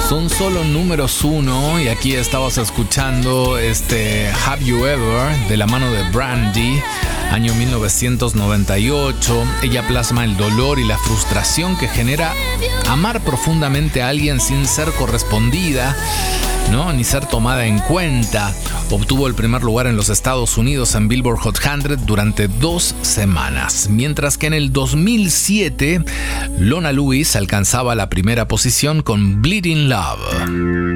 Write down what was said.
Son solo números 1 y aquí estabas escuchando Have You Ever de la mano de Brandy, año 1998. Ella plasma el dolor y la frustración que genera amar profundamente a alguien sin ser correspondida, ¿no? Ni ser tomada en cuenta. Obtuvo el primer lugar en los Estados Unidos en Billboard Hot 100 durante 2 semanas, mientras que en el 2007 Lona Lewis alcanzaba la primera posición con Bleeding Love.